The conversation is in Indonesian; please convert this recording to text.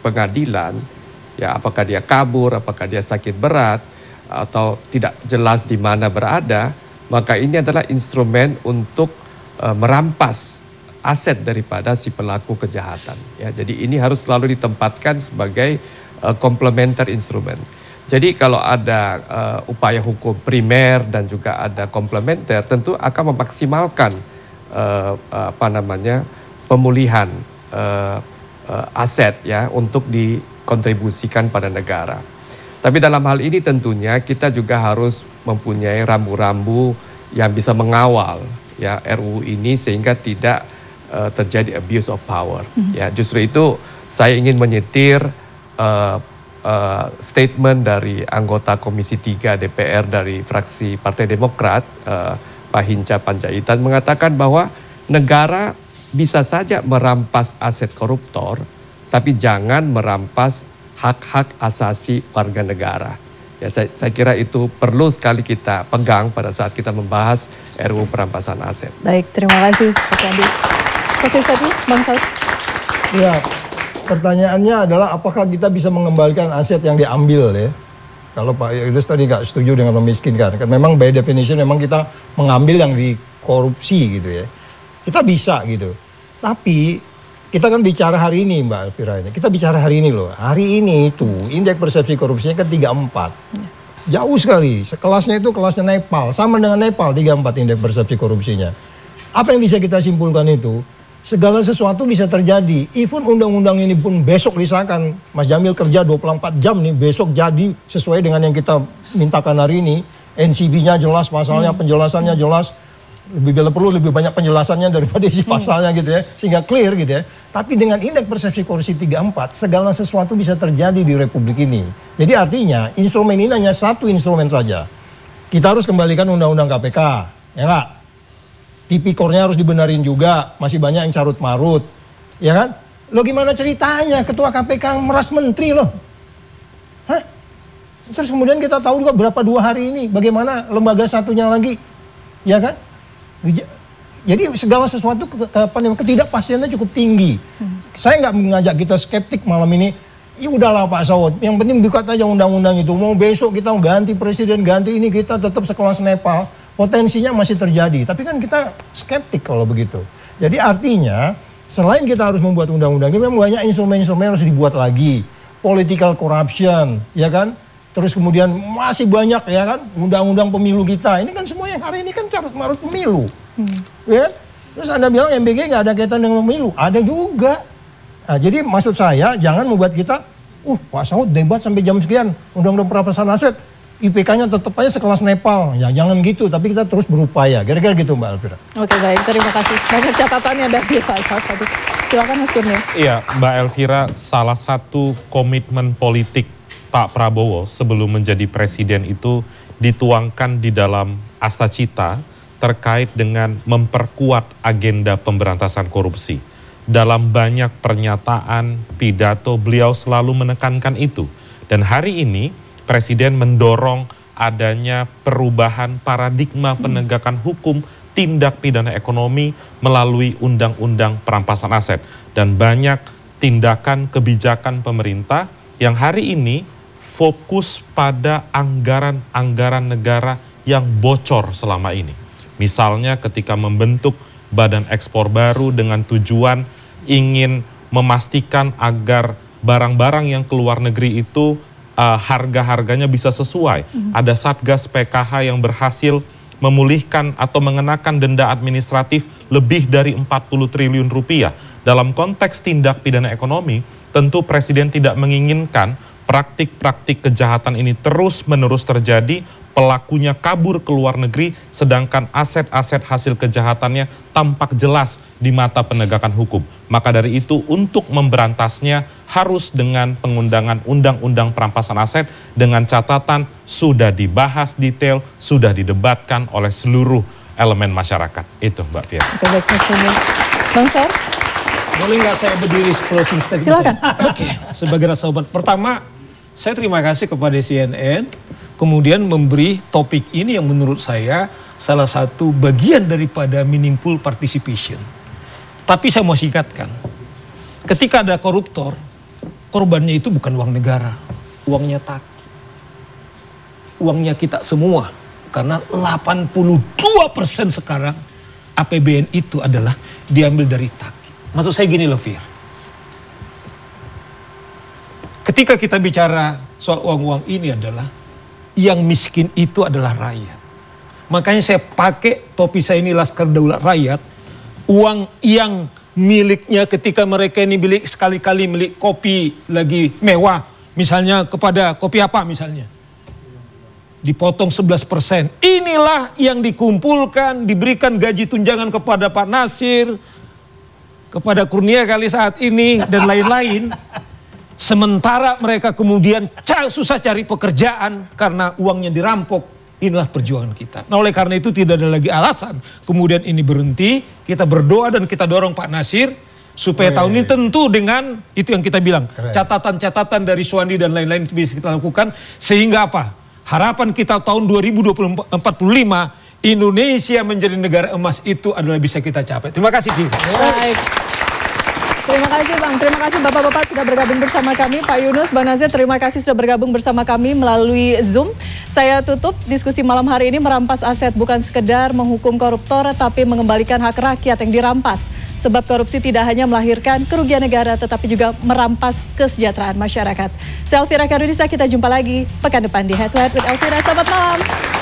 pengadilan, ya apakah dia kabur, apakah dia sakit berat, atau tidak jelas di mana berada, maka ini adalah instrumen untuk merampas aset daripada si pelaku kejahatan. Ya, jadi ini harus selalu ditempatkan sebagai komplementer instrumen. Jadi kalau ada upaya hukum primer dan juga ada komplementer, tentu akan memaksimalkan pemulihan aset ya untuk dikontribusikan pada negara. Tapi dalam hal ini tentunya kita juga harus mempunyai rambu-rambu yang bisa mengawal ya RUU ini sehingga tidak terjadi abuse of power. Ya, justru itu saya ingin menyetir statement dari anggota Komisi 3 DPR dari fraksi Partai Demokrat, Pak Hinca Panjaitan, mengatakan bahwa negara bisa saja merampas aset koruptor, tapi jangan merampas hak-hak asasi warga negara. Ya, saya kira itu perlu sekali kita pegang pada saat kita membahas RUU perampasan aset. Baik, terima kasih Pak Andi. Profesor Bang Saud. Ya, pertanyaannya adalah apakah kita bisa mengembalikan aset yang diambil ya? Kalau Pak Yudhis tadi nggak setuju dengan memiskinkan, kan memang by definition memang kita mengambil yang dikorupsi gitu ya. Kita bisa gitu, tapi kita kan bicara hari ini Mbak Elvira ini. Kita bicara hari ini loh. Hari ini itu indeks persepsi korupsinya kan 34. Jauh sekali. Kelasnya itu kelasnya Nepal. Sama dengan Nepal 34 indeks persepsi korupsinya. Apa yang bisa kita simpulkan itu? Segala sesuatu bisa terjadi. Even undang-undang ini pun besok disahkan. Mas Jamil kerja 24 jam nih. Besok jadi sesuai dengan yang kita mintakan hari ini. NCB-nya jelas, pasalnya penjelasannya jelas. Bila perlu lebih banyak penjelasannya daripada isi pasalnya gitu ya, sehingga clear gitu ya. Tapi dengan indeks persepsi korupsi 34, segala sesuatu bisa terjadi di Republik ini. Jadi artinya instrumen ini hanya satu instrumen saja. Kita harus kembalikan undang-undang KPK, ya nggak? Tipikornya harus dibenarin juga, masih banyak yang carut marut, ya kan? Lo gimana ceritanya ketua KPK meras menteri loh? Hah? Terus kemudian kita tahu juga berapa 2 hari ini, bagaimana lembaga satunya lagi, ya kan? Jadi segala sesuatu ketidakpastiannya cukup tinggi. Saya nggak mengajak kita skeptik malam ini. Ya udahlah Pak Saud, yang penting buka aja undang-undang itu. Mau besok kita ganti presiden, ganti ini, kita tetap sekelas Nepal. Potensinya masih terjadi. Tapi kan kita skeptik kalau begitu. Jadi artinya selain kita harus membuat undang-undang ini, memang banyak instrumen-instrumen harus dibuat lagi. Political corruption, ya kan? Terus kemudian masih banyak ya kan undang-undang pemilu kita. Ini kan semua yang hari ini kan carut marut pemilu. Ya? Terus Anda bilang MBG nggak ada kaitan dengan pemilu. Ada juga. Nah, jadi maksud saya jangan membuat kita, Pak Saud debat sampai jam sekian. Undang-undang perampasan aset. IPK-nya tetap aja sekelas Nepal. Ya jangan gitu, tapi kita terus berupaya. Kira-kira gitu Mbak Elvira. Oke baik, terima kasih. Banyak catatannya dari Pak Saud. Silakan Mas Kurnia. Iya Mbak Elvira, salah satu komitmen politik Pak Prabowo sebelum menjadi presiden itu dituangkan di dalam Astacita terkait dengan memperkuat agenda pemberantasan korupsi. Dalam banyak pernyataan, pidato, beliau selalu menekankan itu. Dan hari ini Presiden mendorong adanya perubahan paradigma penegakan hukum tindak pidana ekonomi melalui Undang-Undang Perampasan Aset. Dan banyak tindakan kebijakan pemerintah yang hari ini fokus pada anggaran-anggaran negara yang bocor selama ini. Misalnya ketika membentuk badan ekspor baru dengan tujuan ingin memastikan agar barang-barang yang keluar negeri itu harga-harganya bisa sesuai. Ada Satgas PKH yang berhasil memulihkan atau mengenakan denda administratif lebih dari 40 triliun rupiah. Dalam konteks tindak pidana ekonomi, tentu Presiden tidak menginginkan praktik-praktik kejahatan ini terus-menerus terjadi, pelakunya kabur ke luar negeri, sedangkan aset-aset hasil kejahatannya tampak jelas di mata penegakan hukum. Maka dari itu, untuk memberantasnya harus dengan pengundangan Undang-Undang Perampasan Aset dengan catatan sudah dibahas detail, sudah didebatkan oleh seluruh elemen masyarakat. Itu Mbak Fira. Bang Saud? Boleh nggak saya berdiri closing statement? Silakan. Oke, sebagai rasa obat. Pertama, saya terima kasih kepada CNN kemudian memberi topik ini yang menurut saya salah satu bagian daripada meaningful participation. Tapi saya mau singkatkan, ketika ada koruptor, korbannya itu bukan uang negara, uangnya Taki. Uangnya kita semua. Karena 82% sekarang APBN itu adalah diambil dari Taki. Maksud saya gini loh, Fir. Ketika kita bicara soal uang-uang ini adalah yang miskin itu adalah rakyat. Makanya saya pakai topi saya ini Laskar Daulat Rakyat. Uang yang miliknya ketika mereka ini sekali-kali milik kopi lagi mewah. Misalnya kepada kopi apa misalnya. Dipotong 11%. Inilah yang dikumpulkan, diberikan gaji tunjangan kepada Pak Nasir, kepada Kurnia kali saat ini, dan lain-lain. Sementara mereka kemudian susah cari pekerjaan karena uangnya dirampok. Inilah perjuangan kita. Nah oleh karena itu tidak ada lagi alasan kemudian ini berhenti. Kita berdoa dan kita dorong Pak Nasir supaya tahun ini tentu dengan itu yang kita bilang. Catatan-catatan dari Suwandi dan lain-lain bisa kita lakukan. Sehingga apa? Harapan kita tahun 2045 Indonesia menjadi negara emas itu adalah bisa kita capai. Terima kasih, Ki. Baik. Terima kasih Bang, terima kasih Bapak-Bapak sudah bergabung bersama kami. Pak Yunus, Bang Nasir, terima kasih sudah bergabung bersama kami melalui Zoom. Saya tutup diskusi malam hari ini. Merampas aset bukan sekedar menghukum koruptor, tapi mengembalikan hak rakyat yang dirampas. Sebab korupsi tidak hanya melahirkan kerugian negara, tetapi juga merampas kesejahteraan masyarakat. Saya Elvira Karunisa, kita jumpa lagi pekan depan di Head to Head with Elvira. Selamat malam.